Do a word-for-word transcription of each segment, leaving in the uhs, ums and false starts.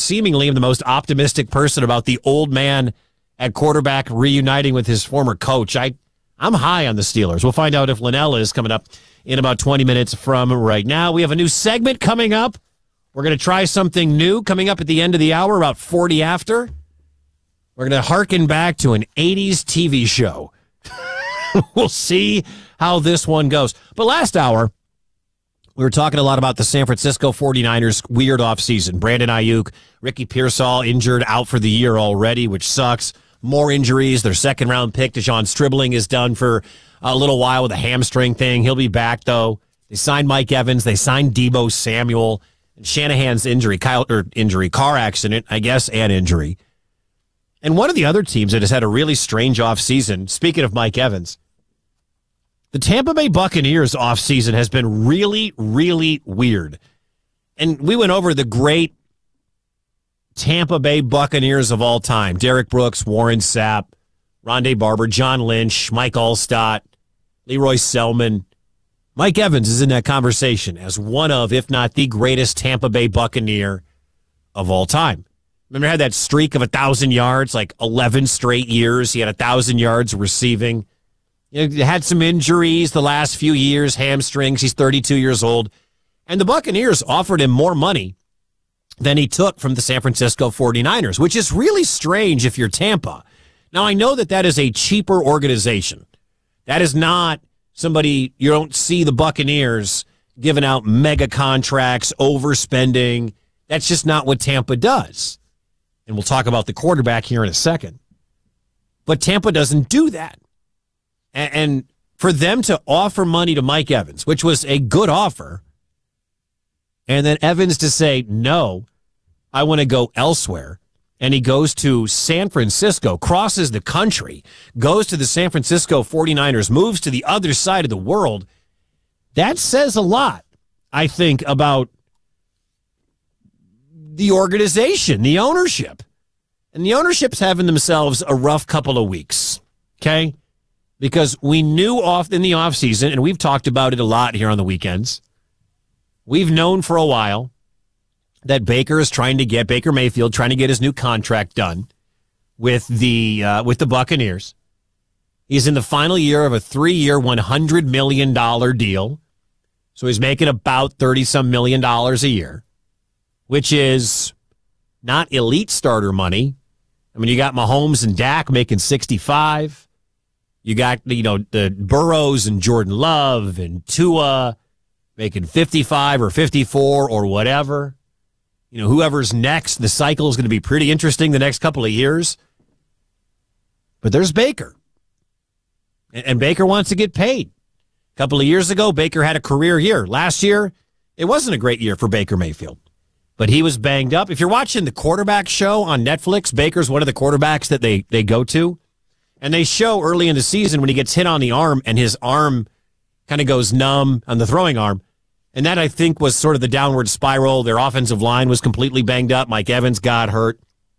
seemingly am the most optimistic person about the old man at quarterback reuniting with his former coach. I, I'm high on the Steelers. We'll find out if Linnell is coming up in about twenty minutes from right now. We have a new segment coming up. We're going to try something new coming up at the end of the hour, about forty after. We're going to hearken back to an eighties T V show. We'll see how this one goes. But last hour, we were talking a lot about the San Francisco forty-niners weird offseason. Brandon Ayuk, Ricky Pearsall injured, out for the year already, which sucks. More injuries. Their second-round pick, Dejon Stribling, is done for a little while with a hamstring thing. He'll be back, though. They signed Mike Evans. They signed Deebo Samuel. And Shanahan's injury, Kyle, or injury, car accident, I guess, and injury. And one of the other teams that has had a really strange offseason, speaking of Mike Evans, the Tampa Bay Buccaneers offseason has been really, really weird. And we went over the great Tampa Bay Buccaneers of all time. Derek Brooks, Warren Sapp, Rondé Barber, John Lynch, Mike Allstott, Leroy Selman. Mike Evans is in that conversation as one of, if not the greatest Tampa Bay Buccaneer of all time. Remember, he had that streak of one thousand yards, like eleven straight years. He had one thousand yards receiving. You know, he had some injuries the last few years, hamstrings. He's thirty-two years old. And the Buccaneers offered him more money than he took from the San Francisco forty-niners, which is really strange if you're Tampa. Now, I know that that is a cheaper organization. That is not somebody, you don't see the Buccaneers giving out mega contracts, overspending. That's just not what Tampa does. And we'll talk about the quarterback here in a second. But Tampa doesn't do that. And for them to offer money to Mike Evans, which was a good offer, and then Evans to say, no, I want to go elsewhere, and he goes to San Francisco, crosses the country, goes to the San Francisco forty-niners, moves to the other side of the world, that says a lot, I think, about the organization, the ownership. And the ownership's having themselves a rough couple of weeks, okay? Because we knew off in the offseason, and we've talked about it a lot here on the weekends, we've known for a while that Baker is trying to get, Baker Mayfield, trying to get his new contract done with the uh, with the Buccaneers. He's in the final year of a three-year, one hundred million dollars deal. So he's making about thirty-some million dollars a year, which is not elite starter money. I mean, you got Mahomes and Dak making sixty-five. You got, you know, the Burrows and Jordan Love and Tua making fifty-five or fifty-four or whatever. You know, whoever's next, the cycle is going to be pretty interesting the next couple of years. But there's Baker. And, and Baker wants to get paid. A couple of years ago, Baker had a career year. Last year, it wasn't a great year for Baker Mayfield. But he was banged up. If you're watching the quarterback show on Netflix, Baker's one of the quarterbacks that they, they go to. And they show early in the season when he gets hit on the arm and his arm kind of goes numb on the throwing arm. And that, I think, was sort of the downward spiral. Their offensive line was completely banged up. Mike Evans got hurt.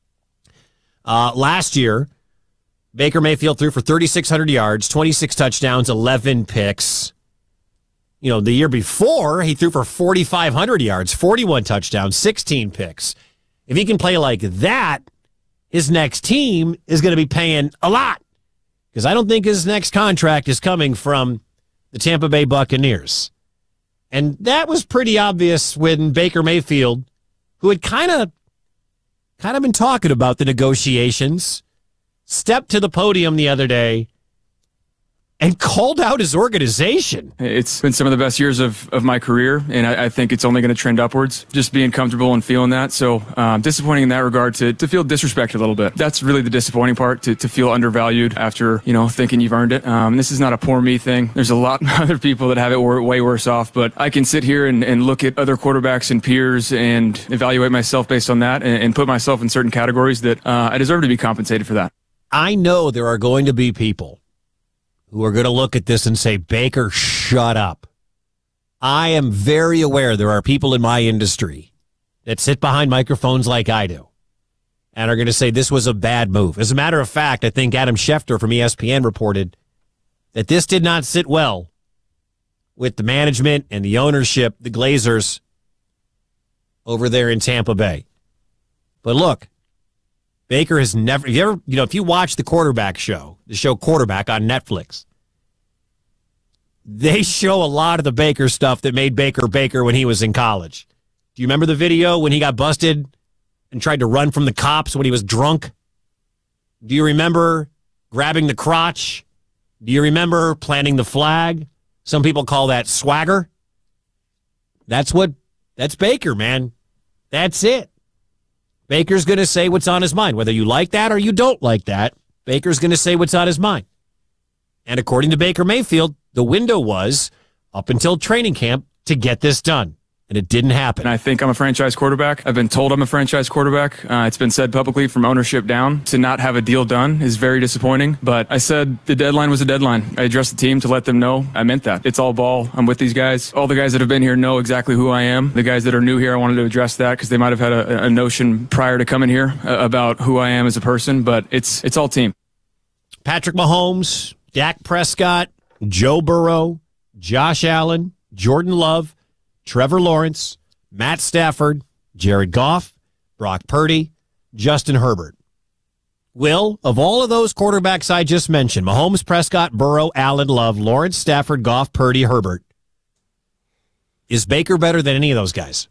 Uh, last year, Baker Mayfield threw for thirty-six hundred yards, twenty-six touchdowns, eleven picks. You know, the year before, he threw for forty-five hundred yards, forty-one touchdowns, sixteen picks. If he can play like that, his next team is going to be paying a lot. Because I don't think his next contract is coming from the Tampa Bay Buccaneers. And that was pretty obvious when Baker Mayfield, who had kind of kind of been talking about the negotiations, stepped to the podium the other day and called out his organization. It's been some of the best years of, of my career, and I, I think it's only going to trend upwards, just being comfortable and feeling that. So um, disappointing in that regard to, to feel disrespected a little bit. That's really the disappointing part, to, to feel undervalued after, you know, thinking you've earned it. Um, this is not a poor me thing. There's a lot of other people that have it way worse off, but I can sit here and, and look at other quarterbacks and peers and evaluate myself based on that and, and put myself in certain categories that uh, I deserve to be compensated for that. I know there are going to be people who are going to look at this and say, Baker, shut up. I am very aware there are people in my industry that sit behind microphones like I do and are going to say this was a bad move. As a matter of fact, I think Adam Schefter from E S P N reported that this did not sit well with the management and the ownership, the Glazers, over there in Tampa Bay. But look, Baker has never, you ever, you know, if you watch the quarterback show, the show Quarterback on Netflix, they show a lot of the Baker stuff that made Baker Baker when he was in college. Do you remember the video when he got busted and tried to run from the cops when he was drunk? Do you remember grabbing the crotch? Do you remember planting the flag? Some people call that swagger. That's what, that's Baker, man. That's it. Baker's going to say what's on his mind. Whether you like that or you don't like that, Baker's going to say what's on his mind. And according to Baker Mayfield, the window was up until training camp to get this done. And it didn't happen. And I think I'm a franchise quarterback. I've been told I'm a franchise quarterback. Uh, it's been said publicly from ownership down. To not have a deal done is very disappointing. But I said the deadline was a deadline. I addressed the team to let them know I meant that. It's all ball. I'm with these guys. All the guys that have been here know exactly who I am. The guys that are new here, I wanted to address that because they might have had a, a notion prior to coming here uh, about who I am as a person. But it's it's all team. Patrick Mahomes, Dak Prescott, Joe Burrow, Josh Allen, Jordan Love, Trevor Lawrence, Matt Stafford, Jared Goff, Brock Purdy, Justin Herbert. Will, of all of those quarterbacks I just mentioned, Mahomes, Prescott, Burrow, Allen, Love, Lawrence, Stafford, Goff, Purdy, Herbert, is Baker better than any of those guys?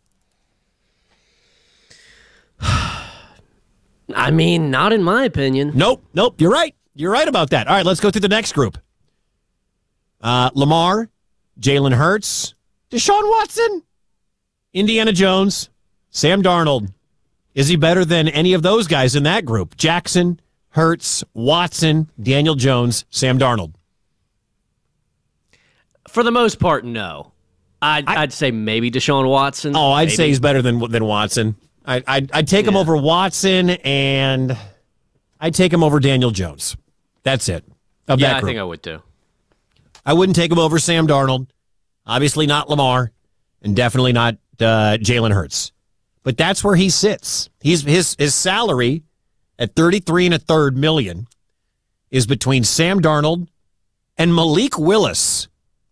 I mean, not in my opinion. Nope, nope, you're right. You're right about that. All right, let's go through the next group. Uh, Lamar, Jalen Hurts, Deshaun Watson, Indiana Jones, Sam Darnold. Is he better than any of those guys in that group? Jackson, Hurts, Watson, Daniel Jones, Sam Darnold. For the most part, no. I'd, I, I'd say maybe Deshaun Watson. Oh, I'd maybe. say he's better than than Watson. I, I'd, I'd take him Yeah. over Watson, and I'd take him over Daniel Jones. That's it. Of Yeah, that I group. think I would too. I wouldn't take him over Sam Darnold. Obviously not Lamar, and definitely not uh, Jalen Hurts. But that's where he sits. He's his his salary at thirty-three and a third million is between Sam Darnold and Malik Willis.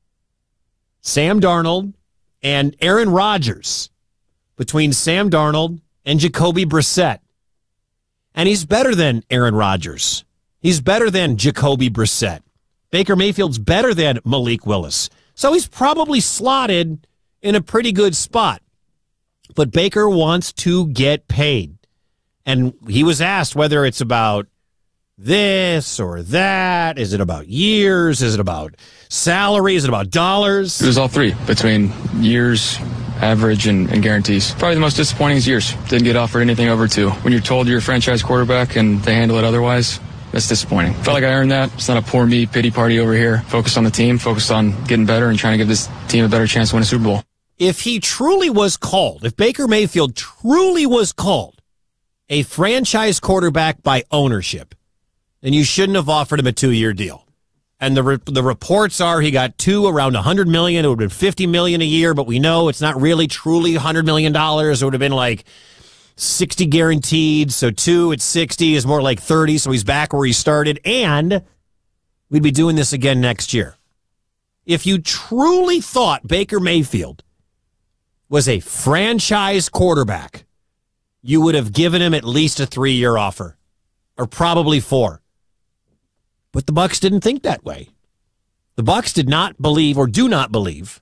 Sam Darnold and Aaron Rodgers, between Sam Darnold and Jacoby Brissett. And he's better than Aaron Rodgers. He's better than Jacoby Brissett. Baker Mayfield's better than Malik Willis. So he's probably slotted in a pretty good spot. But Baker wants to get paid. And he was asked whether it's about this or that. Is it about years? Is it about salary? Is it about dollars? It was all three, between years, average, and, and guarantees. Probably the most disappointing is years. Didn't get offered anything over two. When you're told you're a franchise quarterback and they handle it otherwise, that's disappointing. Felt like I earned that. It's not a poor me pity party over here. Focused on the team, focused on getting better and trying to give this team a better chance to win a Super Bowl. If he truly was called, if Baker Mayfield truly was called a franchise quarterback by ownership, then you shouldn't have offered him a two-year deal. And the re- the reports are he got two around one hundred million dollars. It would have been fifty million dollars a year, but we know it's not really truly one hundred million dollars. It would have been like sixty guaranteed. So two at sixty is more like thirty. So he's back where he started. And we'd be doing this again next year. If you truly thought Baker Mayfield was a franchise quarterback, you would have given him at least a three-year offer, or probably four. But the Bucs didn't think that way. The Bucs did not believe, or do not believe,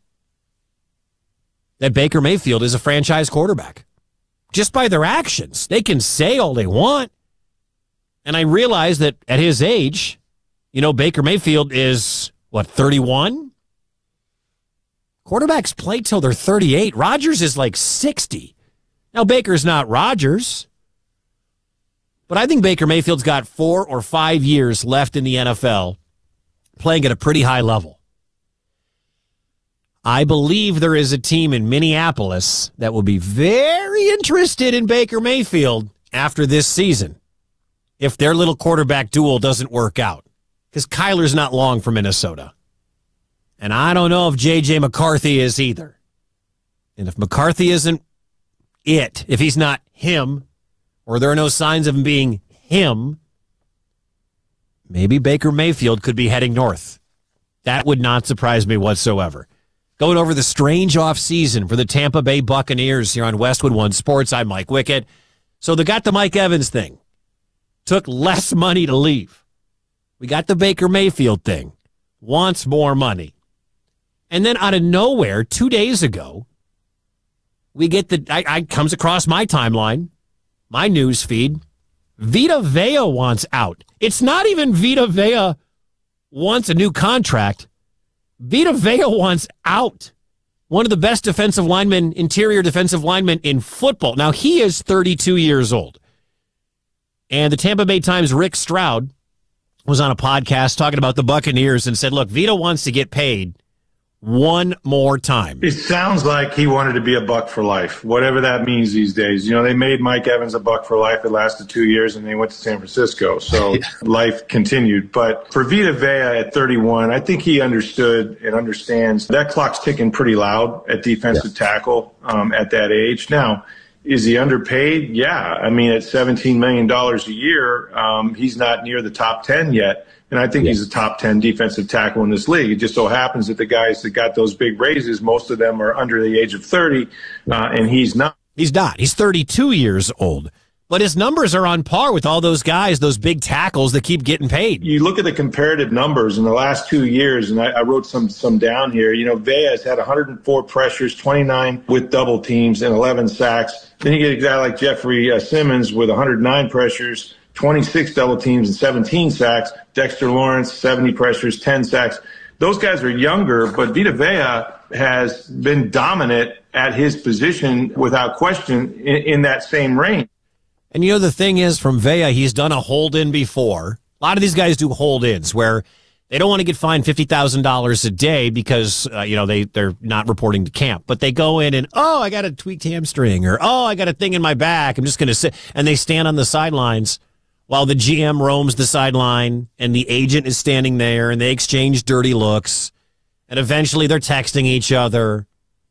that Baker Mayfield is a franchise quarterback. Just by their actions. They can say all they want. And I realize that at his age, you know, Baker Mayfield is, what, thirty-one? Quarterbacks play till they're thirty-eight. Rodgers is like sixty. Now, Baker's not Rodgers. But I think Baker Mayfield's got four or five years left in the N F L playing at a pretty high level. I believe there is a team in Minneapolis that will be very interested in Baker Mayfield after this season if their little quarterback duel doesn't work out. Because Kyler's not long for Minnesota. And I don't know if J J McCarthy is either. And if McCarthy isn't it, if he's not him, or there are no signs of him being him, maybe Baker Mayfield could be heading north. That would not surprise me whatsoever. Going over the strange offseason for the Tampa Bay Buccaneers here on Westwood One Sports. I'm Mike Wickett. So they got the Mike Evans thing. Took less money to leave. We got the Baker Mayfield thing. Wants more money. And then out of nowhere, two days ago, we get the, I, I comes across my timeline, my news feed. Vita Vea wants out. It's not even Vita Vea wants a new contract. Vita Vea wants out. One of the best defensive linemen, interior defensive linemen in football. Now, he is thirty-two years old. And the Tampa Bay Times' Rick Stroud was on a podcast talking about the Buccaneers and said, look, Vita wants to get paid one more time. It sounds like he wanted to be a Buck for life, whatever that means these days. You know, they made Mike Evans a Buck for life. It lasted two years, and they went to San Francisco. So yeah. Life continued. But for Vita Vea at thirty-one, I think he understood and understands that clock's ticking pretty loud at defensive yeah. tackle um, at that age. Now, is he underpaid? Yeah. I mean, at seventeen million dollars a year, um, he's not near the top ten yet. And I think yeah. he's a top ten defensive tackle in this league. It just so happens that the guys that got those big raises, most of them are under the age of thirty, uh, and he's not. He's not. He's thirty-two years old. But his numbers are on par with all those guys, those big tackles that keep getting paid. You look at the comparative numbers in the last two years, and I, I wrote some some down here. You know, Vea has had one hundred four pressures, twenty-nine with double teams, and eleven sacks. Then you get a guy like Jeffrey uh, Simmons with one hundred nine pressures, twenty-six double teams, and seventeen sacks. Dexter Lawrence, seventy pressures, ten sacks. Those guys are younger, but Vita Vea has been dominant at his position without question in, in that same range. And you know, the thing is, from Vea, he's done a hold-in before. A lot of these guys do hold-ins where they don't want to get fined fifty thousand dollars a day because, uh, you know, they, they're not reporting to camp. But they go in and, oh, I got a tweaked hamstring, or, oh, I got a thing in my back. I'm just going to sit. And they stand on the sidelines while the G M roams the sideline and the agent is standing there, and they exchange dirty looks. And eventually they're texting each other.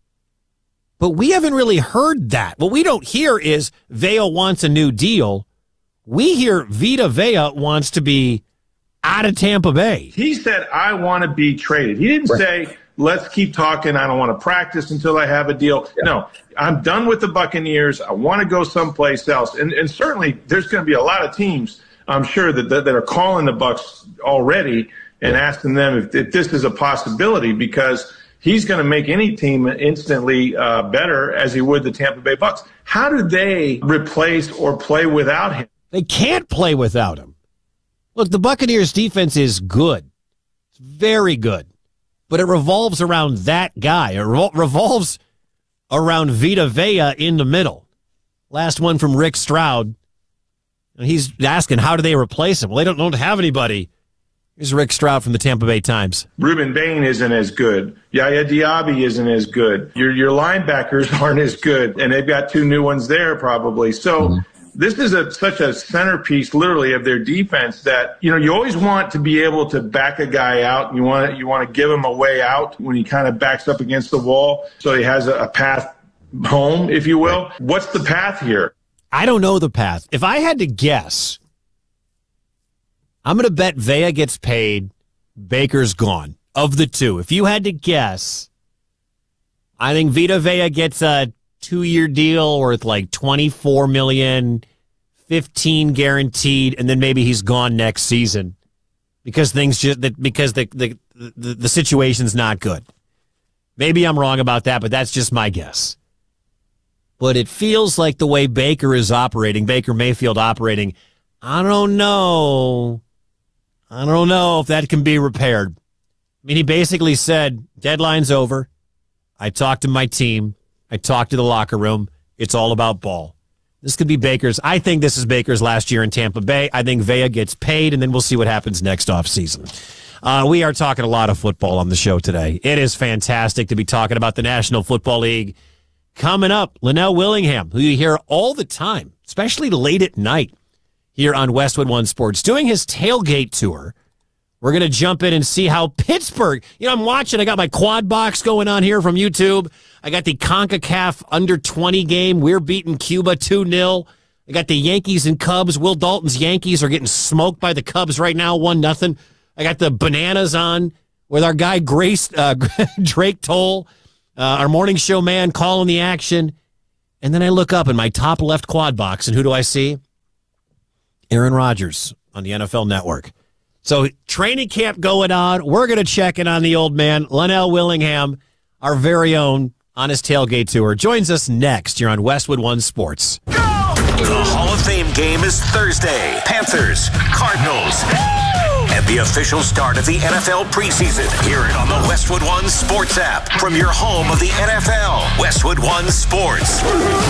But we haven't really heard that. What we don't hear is Vea wants a new deal. We hear Vita Vea wants to be out of Tampa Bay. He said, I want to be traded. He didn't right. say, let's keep talking. I don't want to practice until I have a deal. Yeah. No, I'm done with the Buccaneers. I want to go someplace else. And, and certainly there's going to be a lot of teams, I'm sure, that, that, that are calling the Bucs already and yeah. asking them if, if this is a possibility, because he's going to make any team instantly uh, better, as he would the Tampa Bay Bucs. How do they replace or play without him? They can't play without him. Look, the Buccaneers' defense is good. It's very good. But it revolves around that guy. It revol- revolves around Vita Vea in the middle. Last one from Rick Stroud. And he's asking, how do they replace him? Well, they don't, don't have anybody. Here's Rick Stroud from the Tampa Bay Times. Ruben Bain isn't as good. Yaya Diaby isn't as good. Your your linebackers aren't as good, and they've got two new ones there probably. So mm-hmm. this is a, such a centerpiece, literally, of their defense that, you know, you always want to be able to back a guy out. You want to, you want to give him a way out when he kind of backs up against the wall, so he has a, a path home, if you will. Right. What's the path here? I don't know the path. If I had to guess, I'm going to bet Vea gets paid, Baker's gone. Of the two, if you had to guess, I think Vita Vea gets a two-year deal worth like twenty-four million dollars, fifteen guaranteed, and then maybe he's gone next season because things just that because the, the the the situation's not good. Maybe I'm wrong about that, but that's just my guess. But it feels like the way Baker is operating, Baker Mayfield operating, I don't know. I don't know if that can be repaired. I mean, he basically said, deadline's over. I talked to my team. I talked to the locker room. It's all about ball. This could be Baker's. I think this is Baker's last year in Tampa Bay. I think Vea gets paid, and then we'll see what happens next offseason. Uh, we are talking a lot of football on the show today. It is fantastic to be talking about the National Football League. Coming up, Linnell Willingham, who you hear all the time, especially late at night here on Westwood One Sports, doing his tailgate tour. We're going to jump in and see how Pittsburgh, you know, I'm watching, I got my quad box going on here from YouTube. I got the CONCACAF under twenty game. We're beating Cuba two nil. I got the Yankees and Cubs. Will Dalton's Yankees are getting smoked by the Cubs right now, one nothing. I got the bananas on with our guy Grace uh, Drake Toll, uh, our morning show man calling the action. And then I look up in my top left quad box, and who do I see? Aaron Rodgers on the N F L Network. So training camp going on. We're going to check in on the old man. Linnell Willingham, our very own, on his tailgate tour, joins us next here on Westwood One Sports. Go! The Hall of Fame game is Thursday. Panthers, Cardinals, and the official start of the N F L preseason. Hear it on the Westwood One Sports app from your home of the N F L. Westwood One Sports.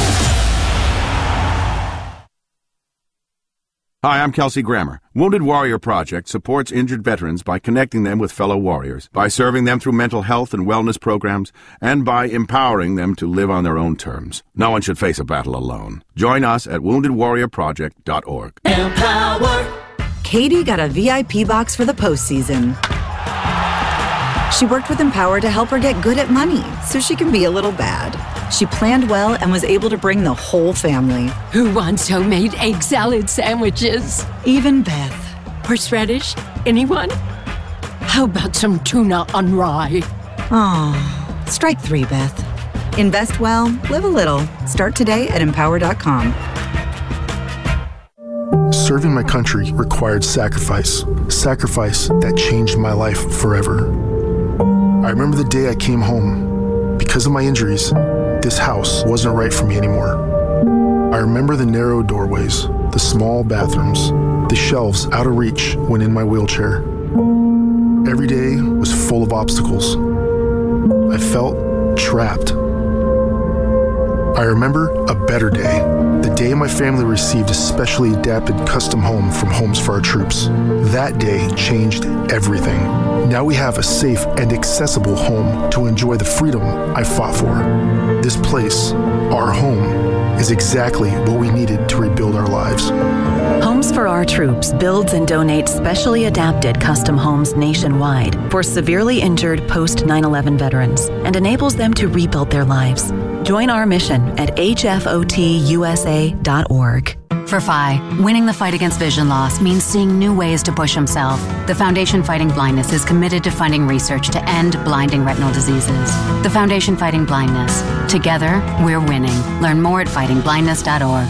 Hi, I'm Kelsey Grammer. Wounded Warrior Project supports injured veterans by connecting them with fellow warriors, by serving them through mental health and wellness programs, and by empowering them to live on their own terms. No one should face a battle alone. Join us at wounded warrior project dot org. Empower. Katie got a V I P box for the postseason. She worked with Empower to help her get good at money so she can be a little bad. She planned well and was able to bring the whole family. Who wants homemade egg salad sandwiches? Even Beth. Horseradish? Anyone? How about some tuna on rye? Aw, strike three, Beth. Invest well, live a little. Start today at empower dot com. Serving my country required sacrifice. Sacrifice that changed my life forever. I remember the day I came home. Because of my injuries, this house wasn't right for me anymore. I remember the narrow doorways, the small bathrooms, the shelves out of reach when in my wheelchair. Every day was full of obstacles. I felt trapped. I remember a better day, the day my family received a specially adapted custom home from Homes for Our Troops. That day changed everything. Now we have a safe and accessible home to enjoy the freedom I fought for. This place, our home, is exactly what we needed to rebuild our lives. Homes for Our Troops builds and donates specially adapted custom homes nationwide for severely injured post nine eleven veterans and enables them to rebuild their lives. Join our mission at H F O T U S A dot org. For F I, winning the fight against vision loss means seeing new ways to push himself. The Foundation Fighting Blindness is committed to funding research to end blinding retinal diseases. The Foundation Fighting Blindness. Together, we're winning. Learn more at fighting blindness dot org.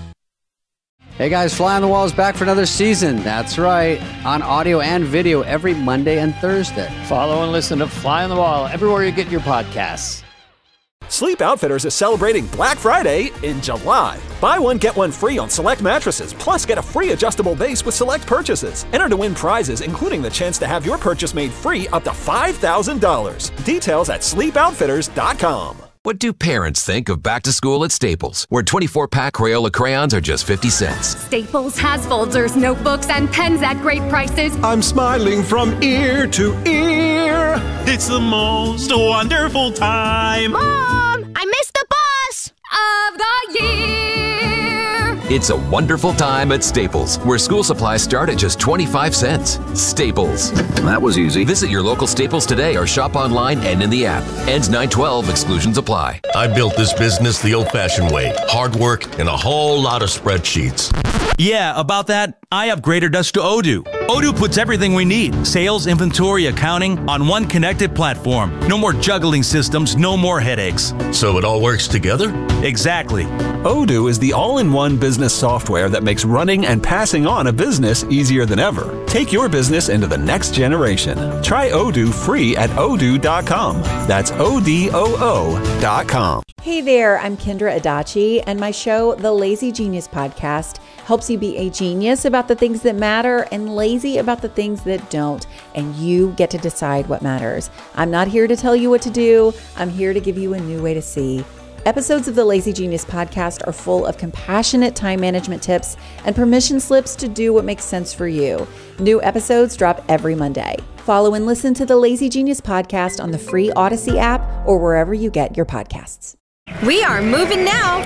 Hey guys, Fly on the Wall is back for another season. That's right, on audio and video every Monday and Thursday. Follow and listen to Fly on the Wall everywhere you get your podcasts. Sleep Outfitters is celebrating Black Friday in July. Buy one, get one free on select mattresses, plus get a free adjustable base with select purchases. Enter to win prizes, including the chance to have your purchase made free up to five thousand dollars. Details at sleep outfitters dot com. What do parents think of back to school at Staples, where twenty-four pack Crayola crayons are just fifty cents? Staples has folders, notebooks, and pens at great prices. I'm smiling from ear to ear. It's the most wonderful time. Mom, I missed the bus of the year. It's a wonderful time at Staples, where school supplies start at just twenty-five cents. Staples. That was easy. Visit your local Staples today or shop online and in the app. Ends nine twelve. Exclusions apply. I built this business the old-fashioned way. Hard work and a whole lot of spreadsheets. Yeah, about that, I upgraded us to Odoo. Odoo puts everything we need, sales, inventory, accounting, on one connected platform. No more juggling systems, no more headaches. So it all works together? Exactly. Odoo is the all-in-one business software that makes running and passing on a business easier than ever. Take your business into the next generation. Try Odoo free at odoo dot com. That's O D O O dot com. Hey there, I'm Kendra Adachi, and my show, The Lazy Genius Podcast, helps you be a genius about the things that matter and lazy about the things that don't, and you get to decide what matters. I'm not here to tell you what to do. I'm here to give you a new way to see. Episodes of the Lazy Genius Podcast are full of compassionate time management tips and permission slips to do what makes sense for you. New episodes drop every Monday. Follow and listen to the Lazy Genius Podcast on the free Odyssey app or wherever you get your podcasts. We are moving now.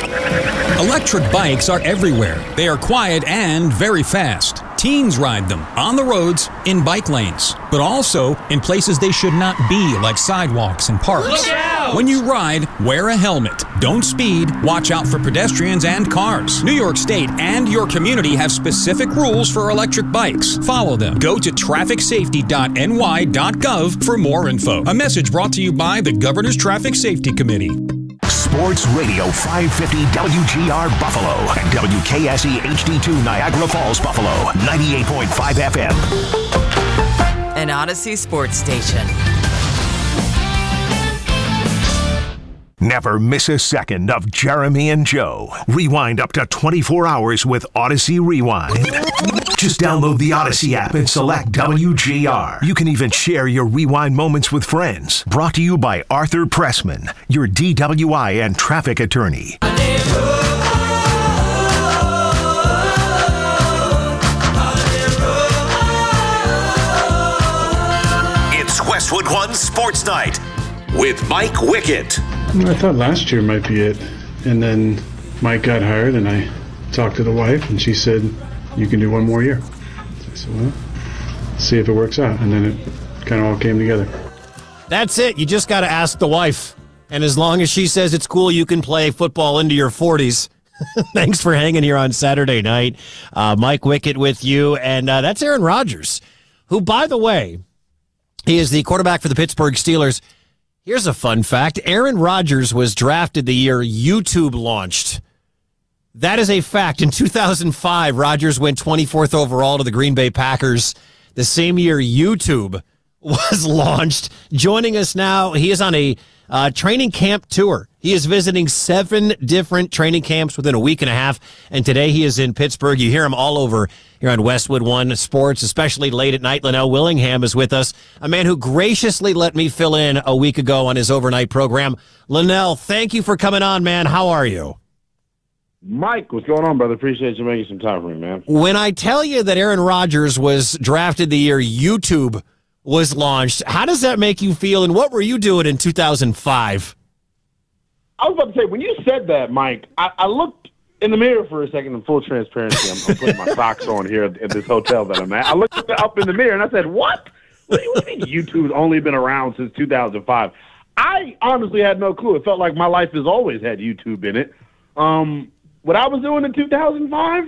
Electric bikes are everywhere. They are quiet and very fast. Teens ride them on the roads, in bike lanes, but also in places they should not be, like sidewalks and parks. Look out! When you ride, wear a helmet. Don't speed. Watch out for pedestrians and cars. New York State and your community have specific rules for electric bikes. Follow them. Go to traffic safety dot N Y dot gov for more info. A message brought to you by the Governor's Traffic Safety Committee. Sports Radio five fifty W G R Buffalo and W K S E H D two Niagara Falls, Buffalo, ninety-eight point five F M. An Odyssey Sports Station. Never miss a second of Jeremy and Joe. Rewind up to twenty-four hours with Odyssey Rewind. Just download the Odyssey app and select W G R. You can even share your Rewind moments with friends. Brought to you by Arthur Pressman, your D W I and traffic attorney. It's Westwood One Sports Night with Mike Wickett. I thought last year might be it. And then Mike got hired, and I talked to the wife, and she said, you can do one more year. So I said, well, let's see if it works out. And then it kind of all came together. That's it. You just got to ask the wife. And as long as she says it's cool, you can play football into your forties. Thanks for hanging here on Saturday night. Uh, Mike Wickett with you. And uh, that's Aaron Rodgers, who, by the way, he is the quarterback for the Pittsburgh Steelers. Here's a fun fact. Aaron Rodgers was drafted the year YouTube launched. That is a fact. In two thousand five, Rodgers went twenty-fourth overall to the Green Bay Packers. The same year YouTube was launched. Joining us now, he is on a uh, training camp tour. He is visiting seven different training camps within a week and a half, and today he is in Pittsburgh. You hear him all over here on Westwood One Sports, especially late at night. Linnell Willingham is with us, a man who graciously let me fill in a week ago on his overnight program. Linnell, thank you for coming on, man. How are you? Mike, what's going on, brother? Appreciate you making some time for me, man. When I tell you that Aaron Rodgers was drafted the year YouTube was launched, how does that make you feel, and what were you doing in two thousand five? I was about to say, when you said that, Mike, I, I looked in the mirror for a second in full transparency. I'm, I'm putting my socks on here at, at this hotel that I'm at. I looked up in the mirror, and I said, what? What do you, what do you mean YouTube's only been around since two thousand five? I honestly had no clue. It felt like my life has always had YouTube in it. Um, what I was doing in two thousand five,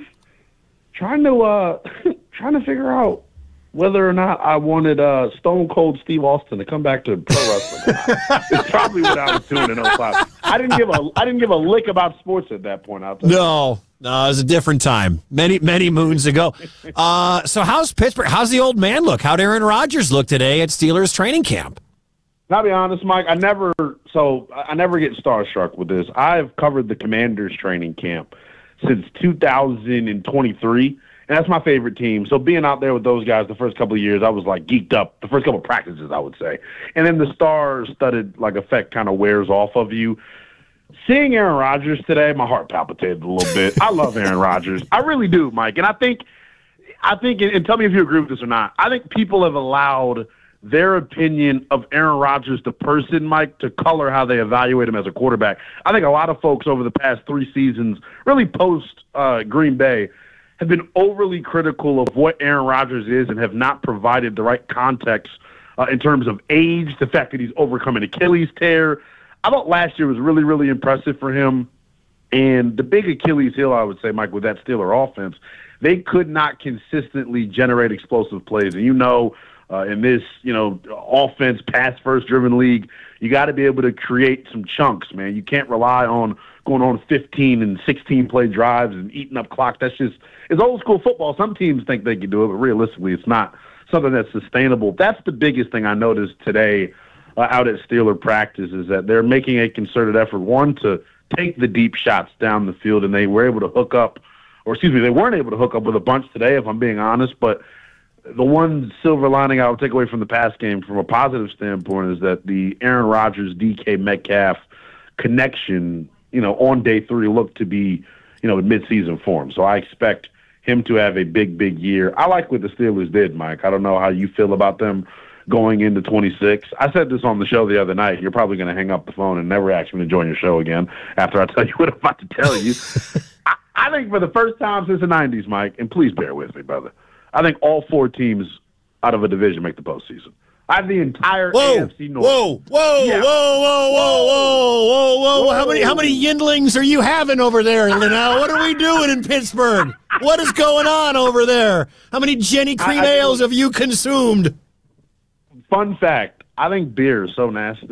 trying to uh, trying to figure out whether or not I wanted uh, Stone Cold Steve Austin to come back to pro wrestling. It's probably what I was doing in oh five. I didn't give a I didn't give a lick about sports at that point. I'll tell you. No, no, it was a different time, many many moons ago. Uh, so how's Pittsburgh? How's the old man look? How'd Aaron Rodgers look today at Steelers training camp? I'll be honest, Mike. I never so I never get starstruck with this. I've covered the Commanders training camp since two thousand twenty-three. And that's my favorite team. So being out there with those guys the first couple of years, I was like geeked up. The first couple of practices, I would say. And then the star-studded like effect kind of wears off of you. Seeing Aaron Rodgers today, my heart palpitated a little bit. I love Aaron Rodgers. I really do, Mike. And I think, I think, and tell me if you agree with this or not, I think people have allowed their opinion of Aaron Rodgers, the person, Mike, to color how they evaluate him as a quarterback. I think a lot of folks over the past three seasons, really post uh, Green Bay, have been overly critical of what Aaron Rodgers is and have not provided the right context uh, in terms of age, the fact that he's overcome an Achilles tear. I thought last year was really, really impressive for him. And the big Achilles heel, I would say, Mike, with that Steeler offense, they could not consistently generate explosive plays. And you know, uh, in this, you know, offense, pass-first driven league, you got to be able to create some chunks, man. You can't rely on going on fifteen and sixteen play drives and eating up clock. That's just, it's old school football. Some teams think they can do it, but realistically, it's not something that's sustainable. That's the biggest thing I noticed today uh, out at Steeler practice is that they're making a concerted effort, one, to take the deep shots down the field, and they were able to hook up, or excuse me, they weren't able to hook up with a bunch today, if I'm being honest, but the one silver lining I would take away from the pass game from a positive standpoint is that the Aaron Rodgers, D K Metcalf connection, you know, on day three looked to be, you know, in midseason form. So I expect him to have a big, big year. I like what the Steelers did, Mike. I don't know how you feel about them going into twenty-six. I said this on the show the other night. You're probably going to hang up the phone and never ask me to join your show again after I tell you what I'm about to tell you. I, I think for the first time since the nineties, Mike, and please bear with me, brother, I think all four teams out of a division make the postseason. I have the entire whoa, A F C North. Whoa, whoa, yeah. whoa, whoa, whoa, whoa, whoa, whoa, whoa. How many how many yindlings are you having over there, Linnell? What are we doing in Pittsburgh? What is going on over there? How many Jenny Cream ales have you consumed? Fun fact, I think beer is so nasty.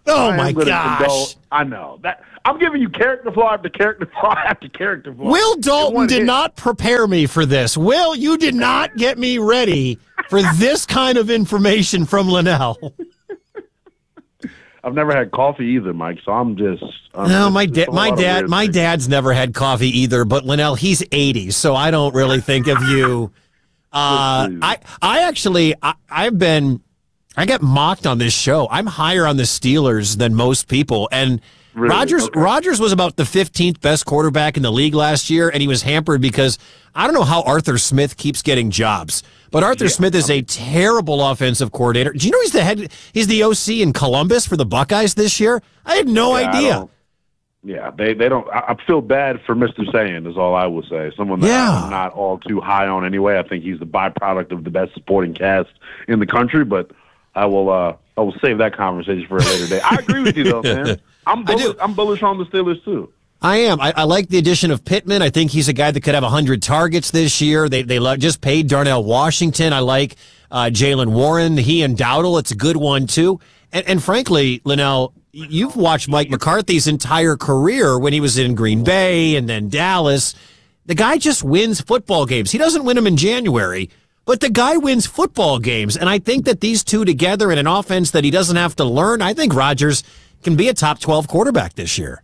Oh, I my gosh. Condole, I know. that. I'm giving you character flaw after character flaw after character flaw. Will Dalton did hit. not prepare me for this. Will, you did not get me ready for this kind of information from Linnell. I've never had coffee either, Mike, so I'm just... I'm no, just, my, da- my dad my things. dad's never had coffee either, but Linnell, he's eighty, so I don't really think of you... Uh, I I actually, I, I've been... I get mocked on this show. I'm higher on the Steelers than most people. And really? Rodgers okay. Rodgers was about the fifteenth best quarterback in the league last year, and he was hampered because I don't know how Arthur Smith keeps getting jobs. But Arthur yeah, Smith is I mean, a terrible offensive coordinator. Do you know he's the head? He's the O C in Columbus for the Buckeyes this year? I had no yeah, idea. Yeah, they, they don't. I, I feel bad for Mister Saiyan is all I will say. Someone that yeah. I'm not all too high on anyway. I think he's the byproduct of the best supporting cast in the country, but I will uh, I will save that conversation for a later day. I agree with you, though, man. I'm bullish, I'm bullish on the Steelers, too. I am. I, I like the addition of Pittman. I think he's a guy that could have one hundred targets this year. They they lo- just paid Darnell Washington. I like uh, Jaylen Warren. He and Dowdle. It's a good one, too. And, and frankly, Linnell, you've watched Mike McCarthy's entire career when he was in Green Bay and then Dallas. The guy just wins football games. He doesn't win them in January. But the guy wins football games, and I think that these two together in an offense that he doesn't have to learn, I think Rodgers can be a top twelve quarterback this year.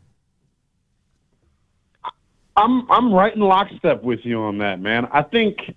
I'm I'm right in lockstep with you on that, man. I think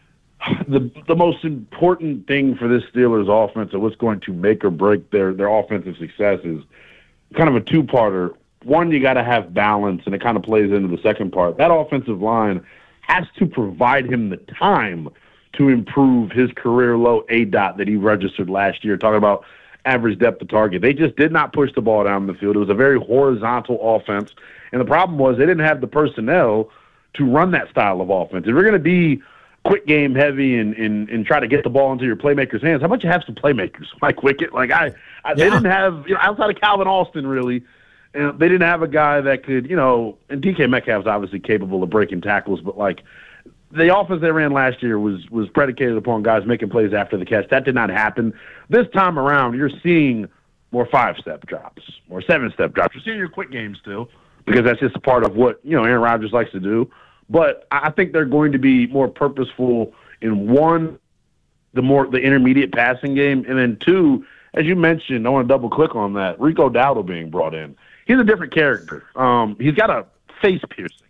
the the most important thing for this Steelers offense and what's going to make or break their, their offensive success is kind of a two-parter. One, you got to have balance, and it kind of plays into the second part. That offensive line has to provide him the time to improve his career low A D O T that he registered last year, talking about average depth of target. They just did not push the ball down the field. It was a very horizontal offense, and the problem was they didn't have the personnel to run that style of offense. If you're going to be quick game heavy and, and and try to get the ball into your playmakers' hands, how about you have some playmakers, Mike Wickett? Like I, I yeah. they didn't have, you know, outside of Calvin Austin, really, and they didn't have a guy that could, you know, and D K Metcalf's obviously capable of breaking tackles, but like, the offense they ran last year was was predicated upon guys making plays after the catch. That did not happen. This time around, you're seeing more five-step drops, more seven-step drops. You're seeing your quick games still because that's just a part of what, you know, Aaron Rodgers likes to do. But I think they're going to be more purposeful in, one, the more the intermediate passing game, and then, two, as you mentioned, I want to double-click on that, Rico Dowdle being brought in. He's a different character. Um, he's got a face piercing.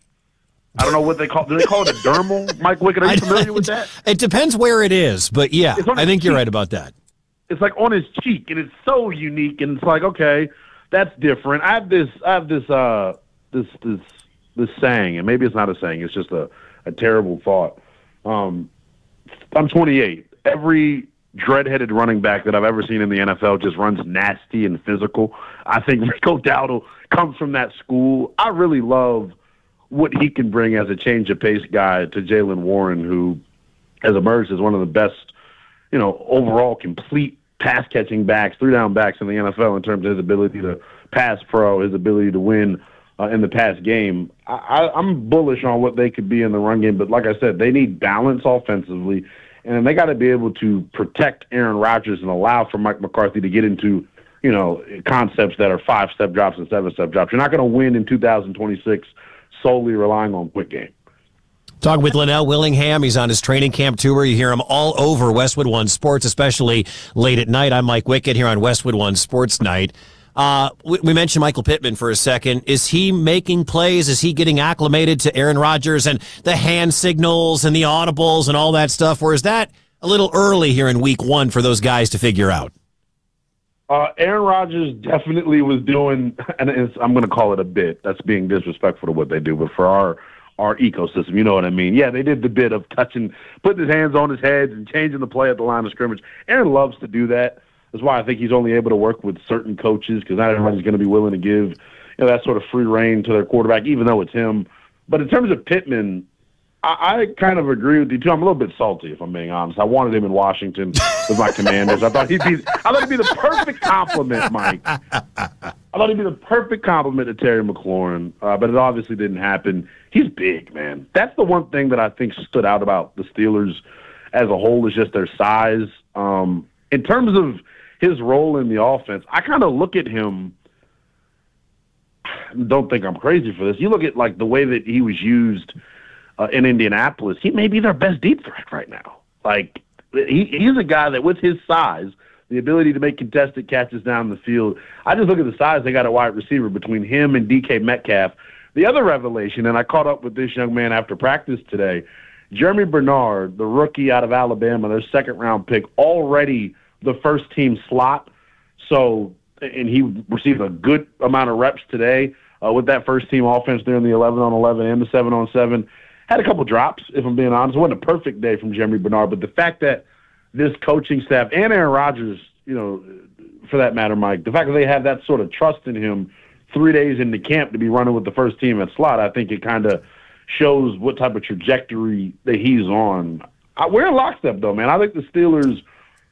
I don't know what they call. Do they call it a dermal? Mike Wickett, are you familiar with that? It depends where it is, but yeah, I think cheek. You're right about that. It's like on his cheek, and it's so unique, and it's like, okay, that's different. I have this, I have this, uh, this, this, this saying, and maybe it's not a saying. It's just a, a terrible thought. Um, I'm twenty-eight. Every dread-headed running back that I've ever seen in the N F L just runs nasty and physical. I think Rico Dowdle comes from that school. I really love what he can bring as a change of pace guy to Jaylen Warren, who has emerged as one of the best, you know, overall complete pass catching backs, three down backs in the N F L in terms of his ability to pass pro, his ability to win uh, in the pass game. I, I, I'm bullish on what they could be in the run game, but like I said, they need balance offensively, and they got to be able to protect Aaron Rodgers and allow for Mike McCarthy to get into, you know, concepts that are five-step drops and seven-step drops. You're not going to win in two thousand twenty-six solely relying on quick game. Talking with Linnell Willingham. He's on his training camp tour. You hear him all over Westwood One Sports, especially late at night. I'm Mike Wickett here on Westwood One Sports Night. Uh, we, we mentioned Michael Pittman for a second. Is he making plays? Is he getting acclimated to Aaron Rodgers and the hand signals and the audibles and all that stuff? Or is that a little early here in week one for those guys to figure out? Uh, Aaron Rodgers definitely was doing, and it's, I'm going to call it a bit. That's being disrespectful to what they do, but for our our ecosystem, you know what I mean? Yeah, they did the bit of touching, putting his hands on his head and changing the play at the line of scrimmage. Aaron loves to do that. That's why I think he's only able to work with certain coaches, because not everybody's going to be willing to give, you know, that sort of free reign to their quarterback, even though it's him. But in terms of Pittman, I, I kind of agree with you too. I'm a little bit salty, if I'm being honest. I wanted him in Washington with my Commanders. I thought he'd be, I thought he'd be the perfect compliment, Mike. I thought he'd be the perfect compliment to Terry McLaurin, uh, but it obviously didn't happen. He's big, man. That's the one thing that I think stood out about the Steelers as a whole, is just their size. Um, in terms of his role in the offense, I kind of look at him. Don't think I'm crazy for this. You look at like the way that he was used uh, in Indianapolis. He may be their best deep threat right now. Like he, he's a guy that with his size, the ability to make contested catches down the field. I just look at the size they got at wide receiver between him and D K Metcalf. The other revelation, and I caught up with this young man after practice today, Jeremy Bernard, the rookie out of Alabama, their second-round pick, already the first-team slot. So, and he received a good amount of reps today uh, with that first-team offense there in the eleven on eleven and the seven on seven. Had a couple drops, if I'm being honest. It wasn't a perfect day from Jeremy Bernard, but the fact that this coaching staff and Aaron Rodgers, you know, for that matter, Mike, the fact that they have that sort of trust in him three days into camp to be running with the first team at slot, I think it kind of shows what type of trajectory that he's on. I, we're in lockstep, though, man. I think the Steelers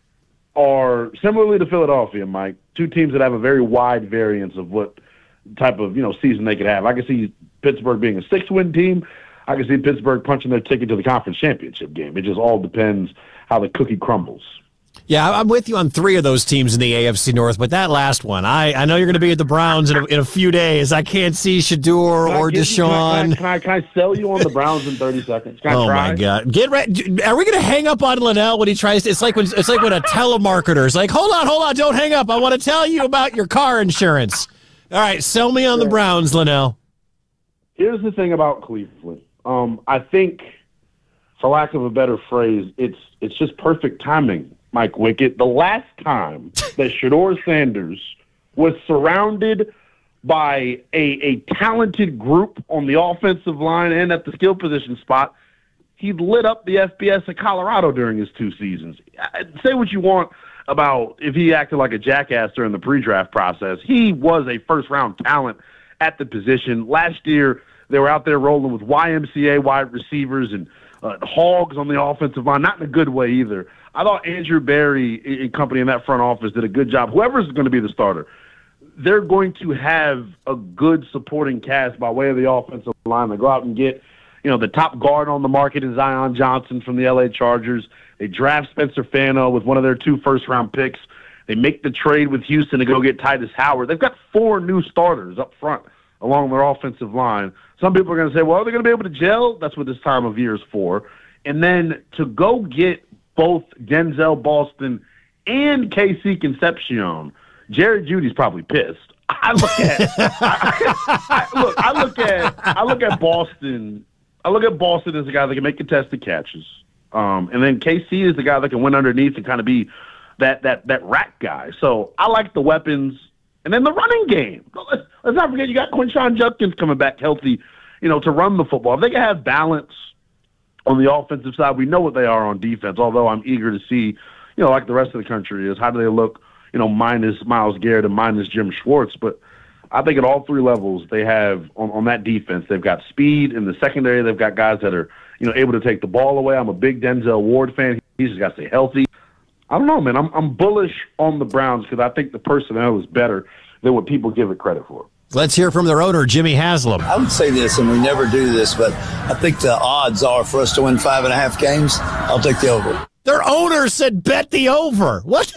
are, similarly to Philadelphia, Mike, two teams that have a very wide variance of what type of, you know, season they could have. I can see Pittsburgh being a six-win team. I can see Pittsburgh punching their ticket to the conference championship game. It just all depends how the cookie crumbles. Yeah, I'm with you on three of those teams in the A F C North, but that last one, I, I know you're going to be at the Browns in a, in a few days. I can't see Shador or Deshaun. You, can, I, can, I, can I sell you on the Browns in thirty seconds? Can I oh try? my God! Get ready. Are we going to hang up on Linnell when he tries to? It's like when it's like when a telemarketer is like, "Hold on, hold on, don't hang up. I want to tell you about your car insurance." All right, sell me on the Browns, Linnell. Here's the thing about Cleveland. Um, I think, for lack of a better phrase, it's it's just perfect timing. Mike Wickett, the last time that Shador Sanders was surrounded by a, a talented group on the offensive line and at the skill position spot, he lit up the F B S of Colorado during his two seasons. Say what you want about if he acted like a jackass during the pre-draft process. He was a first-round talent at the position. Last year, they were out there rolling with Y M C A wide receivers and uh, hogs on the offensive line, not in a good way either. I thought Andrew Berry and company in that front office did a good job. Whoever's going to be the starter, they're going to have a good supporting cast by way of the offensive line. They go out and get, you know, the top guard on the market is Zion Johnson from the L A Chargers. They draft Spencer Fano with one of their two first-round picks. They make the trade with Houston to go get Titus Howard. They've got four new starters up front along their offensive line. Some people are going to say, well, are they going to be able to gel? That's what this time of year is for. And then to go get both Denzel Boston and K C Concepcion, Jerry Judy's probably pissed. I look at I, I, look, I look at I look at Boston. I look at Boston as a guy that can make contested catches. Um, and then K C is the guy that can win underneath and kind of be that that that rack guy. So I like the weapons. And then the running game. Let's, let's not forget you got Quinshon Judkins coming back healthy, you know, to run the football. If they can have balance on the offensive side, we know what they are on defense, although I'm eager to see, you know, like the rest of the country is, how do they look, you know, minus Myles Garrett and minus Jim Schwartz. But I think at all three levels they have on, on that defense, they've got speed. In the secondary, they've got guys that are, you know, able to take the ball away. I'm a big Denzel Ward fan. He's just got to stay healthy. I don't know, man. I'm I'm bullish on the Browns because I think the personnel is better than what people give it credit for. Let's hear from their owner, Jimmy Haslam. I would say this, and we never do this, but I think the odds are for us to win five and a half games. I'll take the over. Their owner said bet the over. What?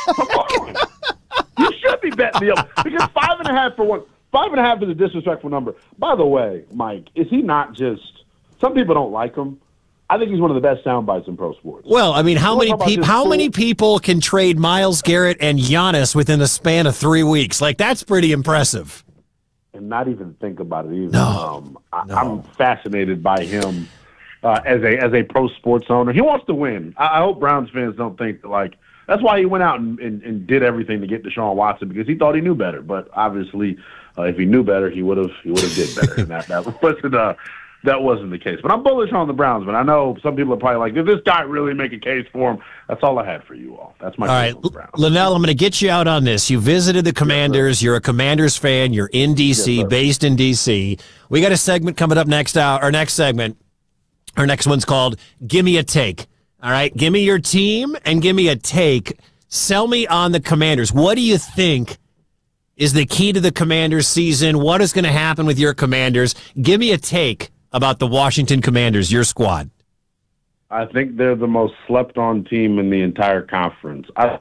You should be betting the over because five and a half for one. Five and a half is a disrespectful number. By the way, Mike, is he not just? Some people don't like him. I think he's one of the best sound bites in pro sports. Well, I mean, how many people? How many people can trade Myles Garrett and Giannis within a span of three weeks? Like that's pretty impressive. And not even think about it either. No, um, I, no. I'm fascinated by him uh, as a as a pro sports owner. He wants to win. I, I hope Browns fans don't think that, like, that's why he went out and, and, and did everything to get Deshaun Watson, because he thought he knew better. But obviously, uh, if he knew better, he would have he would have did better. And that that wasn't uh, that wasn't the case. But I'm bullish on the Browns. But I know some people are probably like, did this guy really make a case for him? That's all I had for you all. That's my all right, Linnell, I'm going to get you out on this. You visited the Commanders. Yes, you're a Commanders fan. You're in D C, yes, based in D C. We got a segment coming up next hour. Our next segment, our next one's called "Give Me a Take." All right, give me your team and give me a take. Sell me on the Commanders. What do you think is the key to the Commanders season? What is going to happen with your Commanders? Give me a take about the Washington Commanders, your squad. I think they're the most slept-on team in the entire conference. I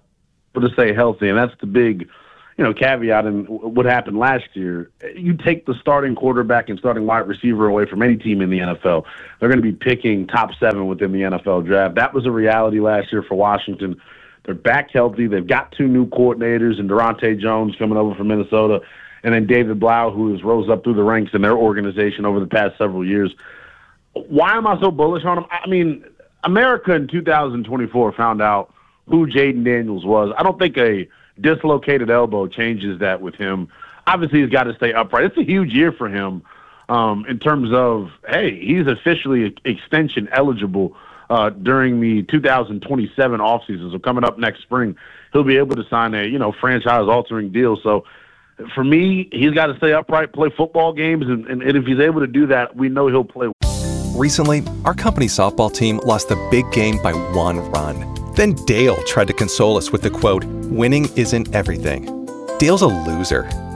to stay healthy, and that's the big, you know, caveat in what happened last year. You take the starting quarterback and starting wide receiver away from any team in the N F L, they're going to be picking top seven within the N F L draft. That was a reality last year for Washington. They're back healthy. They've got two new coordinators, and Durante Jones coming over from Minnesota, and then David Blau, who has rose up through the ranks in their organization over the past several years. Why am I so bullish on him? I mean, America in two thousand twenty-four found out who Jaden Daniels was. I don't think a dislocated elbow changes that with him. Obviously, he's got to stay upright. It's a huge year for him um, in terms of, hey, he's officially extension eligible uh, during the two thousand twenty-seven offseason. So coming up next spring, he'll be able to sign a, you know, franchise-altering deal. So for me, he's got to stay upright, play football games, and, and, and if he's able to do that, we know he'll play. Recently, our company softball team lost the big game by one run. Then Dale tried to console us with the quote, "Winning isn't everything." Dale's a loser,